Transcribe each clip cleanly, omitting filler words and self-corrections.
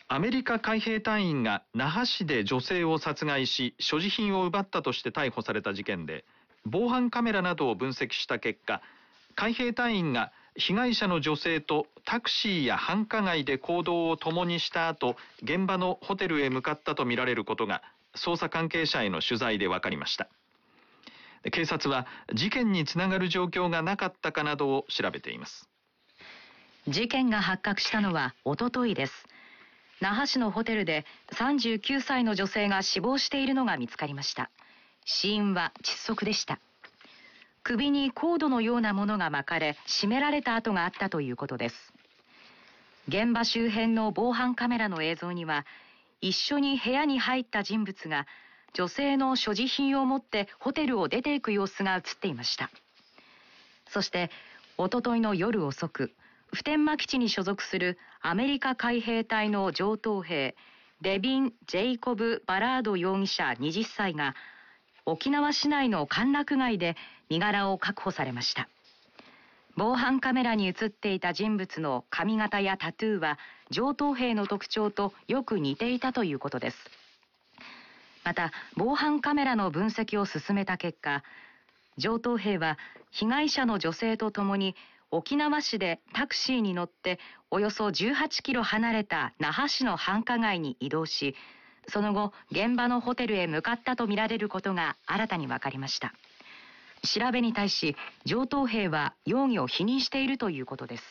アメリカ海兵隊員が那覇市で女性を殺害し所持品を奪ったとして逮捕された事件で、防犯カメラなどを分析した結果、海兵隊員が被害者の女性とタクシーや繁華街で行動を共にした後、現場のホテルへ向かったとみられることが捜査関係者への取材で分かりました。警察は事件につながる状況がなかったかなどを調べています。 事件が発覚したのはおとといです。那覇市のホテルで39歳の女性が死亡しているのが見つかりました。死因は窒息でした。首にコードのようなものが巻かれ、絞められた跡があったということです。現場周辺の防犯カメラの映像には、一緒に部屋に入った人物が女性の所持品を持ってホテルを出ていく様子が映っていました。そしておとといの夜遅く、普天間基地に所属するアメリカ海兵隊の上等兵レビン・ジェイコブ・バラード容疑者20歳が沖縄市内の歓楽街で身柄を確保されました。防犯カメラに映っていた人物の髪型やタトゥーは上等兵の特徴とよく似ていたということです。また防犯カメラの分析を進めた結果、上等兵は被害者の女性と共に沖縄市でタクシーに乗っておよそ18キロ離れた那覇市の繁華街に移動し、その後現場のホテルへ向かったとみられることが新たに分かりました。調べに対し上等兵は容疑を否認しているということです。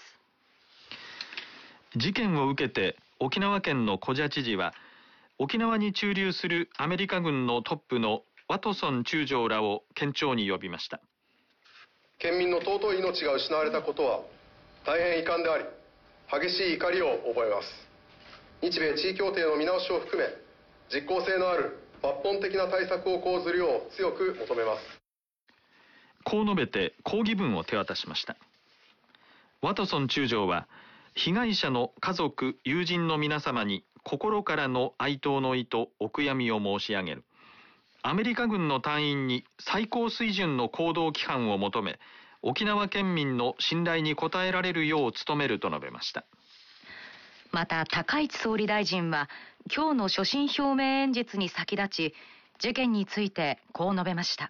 事件を受けて沖縄県の古謝知事は、沖縄に駐留するアメリカ軍のトップのワトソン中将らを県庁に呼びました。 県民の尊い命が失われたことは大変遺憾であり、激しい怒りを覚えます。日米地位協定の見直しを含め、実効性のある抜本的な対策を講ずるよう強く求めます。 こう述べて抗議文を手渡しました。ワトソン中将は、被害者の家族・友人の皆様に心からの哀悼の意とお悔やみを申し上げる。アメリカ軍の隊員に最高水準の行動規範を求め、沖縄県民の信頼に応えられるよう努めると述べました。 また高市総理大臣は今日の所信表明演説に先立ち、事件についてこう述べました。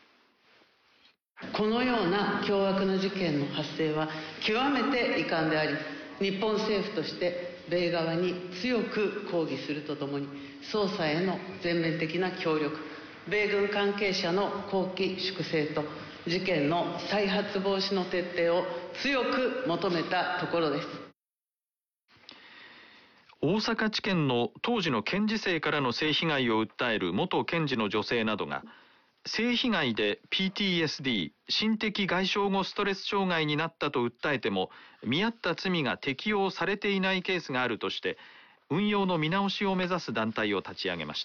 このような凶悪な事件の発生は極めて遺憾であり、日本政府として米側に強く抗議するとともに、捜査への全面的な協力、米軍関係者の綱紀粛正と事件の再発防止の徹底を強く求めたところです。 大阪地検の当時の検事正からの性被害を訴える元検事の女性などが、性被害で PTSD 心的外傷後ストレス障害になったと訴えても見合った罪が適用されていないケースがあるとして、運用の見直しを目指す団体を立ち上げました。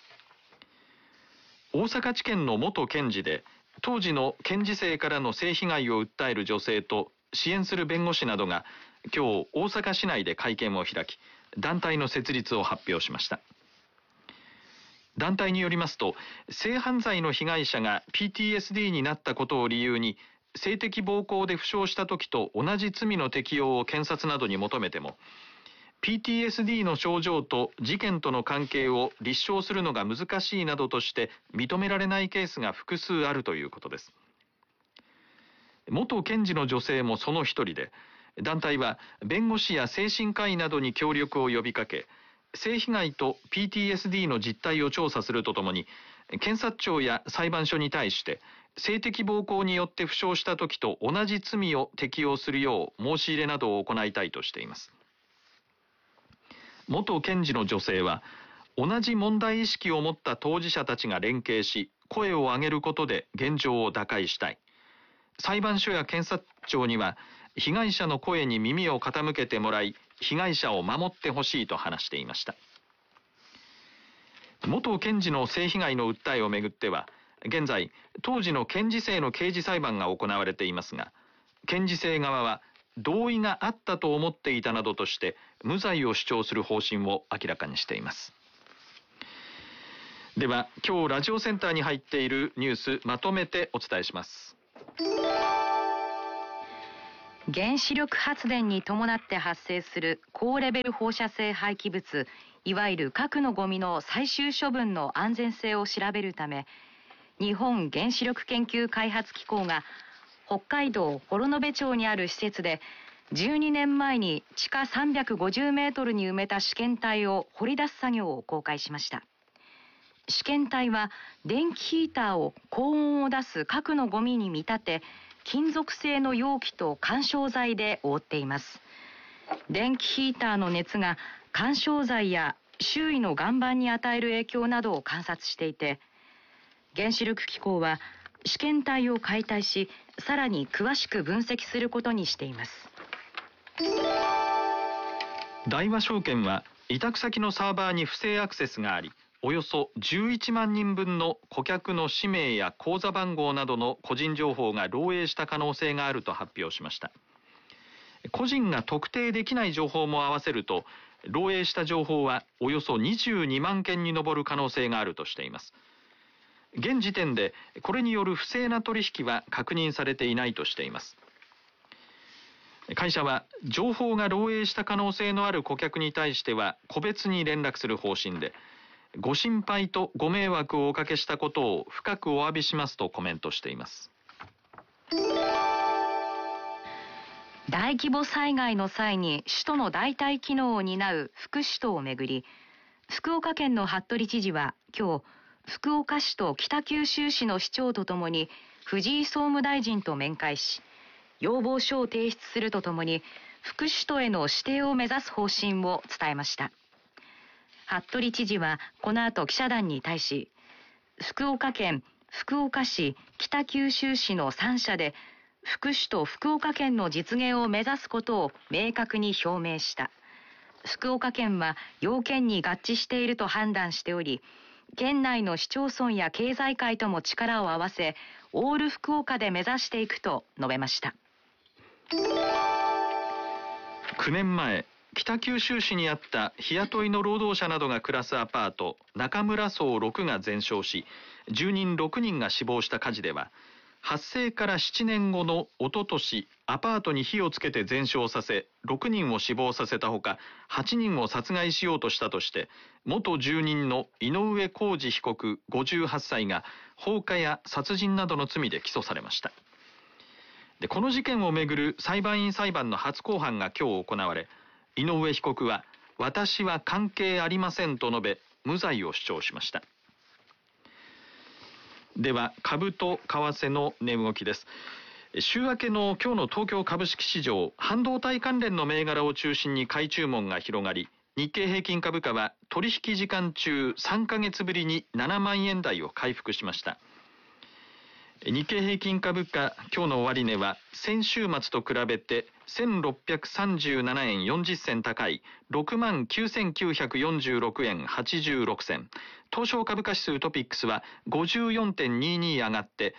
大阪地検の元検事で当時の検事正からの性被害を訴える女性と支援する弁護士などが今日大阪市内で会見を開き、団体の設立を発表しました。団体によりますと、性犯罪の被害者が PTSD になったことを理由に性的暴行で負傷した時と同じ罪の適用を検察などに求めても、 PTSD の症状と事件との関係を立証するのが難しいなどとして認められないケースが複数あるということです。元検事の女性もその一人で、団体は弁護士や精神科医などに協力を呼びかけ、性被害と PTSD の実態を調査するとともに、検察庁や裁判所に対して性的暴行によって負傷した時と同じ罪を適用するよう申し入れなどを行いたいとしています。元検事の女性は、同じ問題意識を持った当事者たちが連携し声を上げることで現状を打開したい。裁判所や検察庁には被害者の声に耳を傾けてもらい、被害者を守ってほしいと話していました。元検事の性被害の訴えをめぐっては、現在当時の検事正の刑事裁判が行われていますが、検事正側は同意があったと思っていたなどとして無罪を主張する方針を明らかにしています。では今日ラジオセンターに入っているニュース、まとめてお伝えします。 原子力発電に伴って発生する高レベル放射性廃棄物、いわゆる核のゴミの最終処分の安全性を調べるため、日本原子力研究開発機構が北海道幌延町にある施設で12年前に地下350メートルに埋めた試験体を掘り出す作業を公開しました。試験体は電気ヒーターを高温を出す核のゴミに見立て、金属製の容器と緩衝材で覆っています。電気ヒーターの熱が緩衝材や周囲の岩盤に与える影響などを観察していて、原子力機構は試験体を解体し、さらに詳しく分析することにしています。 大和証券は委託先のサーバーに不正アクセスがあり、およそ11万人分の顧客の氏名や口座番号などの個人情報が漏洩した可能性があると発表しました。個人が特定できない情報も合わせると、漏洩した情報はおよそ22万件に上る可能性があるとしています。現時点でこれによる不正な取引は確認されていないとしています。会社は情報が漏洩した可能性のある顧客に対しては個別に連絡する方針で、ご心配とご迷惑をおかけしたことを深くお詫びしますとコメントしています。 大規模災害の際に首都の代替機能を担う副首都をめぐり、福岡県の服部知事は今日、福岡市と北九州市の市長とともに藤井総務大臣と面会し、要望書を提出するとともに副首都への指定を目指す方針を伝えました。服部知事はこの後記者団に対し、福岡県、福岡市、北九州市の3社で副首都福岡県の実現を目指すことを明確に表明した。福岡県は要件に合致していると判断しており、県内の市町村や経済界とも力を合わせ、オール福岡で目指していくと述べました。 9年前、北九州市にあった日雇いの労働者などが暮らすアパート中村荘6が全焼し、住人6人が死亡した火事では、発生から7年後のおととし、アパートに火をつけて全焼させ6人を死亡させたほか、8人を殺害しようとしたとして元住人の井上浩二被告58歳が放火や殺人などの罪で起訴されました。で、この事件をめぐる裁判員裁判の初公判が今日行われ、井上被告は私は関係ありませんと述べ、無罪を主張しました。では株と為替の値動きです。週明けの今日の東京株式市場、半導体関連の銘柄を中心に買い注文が広がり、日経平均株価は取引時間中3ヶ月ぶりに7万円台を回復しました。日経平均株価今日の終値は先週末と比べて1637円40銭高い 69,946 円86銭。東証株価指数トピックスは 54.22 上がって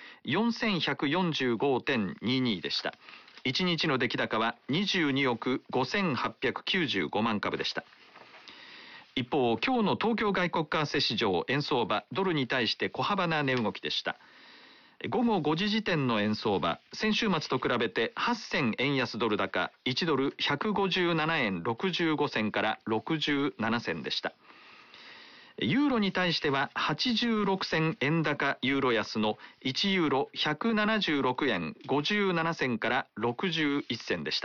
4145.22 でした。1日の出来高は22億5895万株でした。一方、今日の東京外国為替市場、円相場ドルに対して小幅な値動きでした。午後5時時点の円相場、先週末と比べて8銭円安ドル高、1ドル157円65銭から67銭でした。ユーロに対しては86銭円高ユーロ安の1ユーロ176円57銭から61銭でした。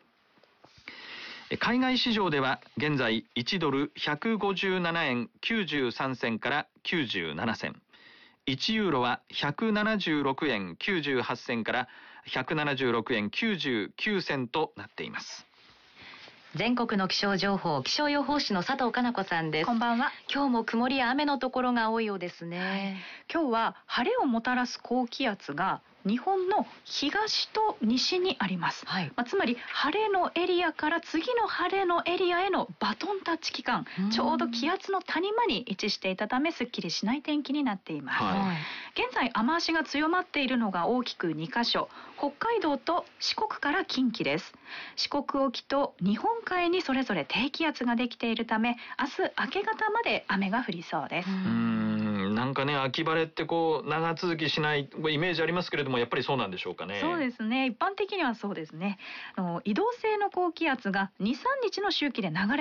海外市場では現在1ドル157円93銭から97銭。1ユーロは176円98銭から176円99銭となっています。 全国の気象情報、気象予報士の佐藤かな子さんです。 こんばんは。 今日も曇りや雨のところが多いようですね。 今日は晴れをもたらす高気圧が日本の東と西にあります、つまり晴れのエリアから次の晴れのエリアへのバトンタッチ期間、ちょうど気圧の谷間に位置していたためすっきりしない天気になっています、現在雨足が強まっているのが大きく2カ所、北海道と四国から近畿です。四国沖と日本海にそれぞれ低気圧ができているため、明日明け方まで雨が降りそうです。 なんかね、秋晴れってこう長続きしないイメージありますけれどもやっぱりそうなんでしょうかね。 そうですね、一般的にはそうですね。移動性の高気圧が 2,3 日の周期で流れ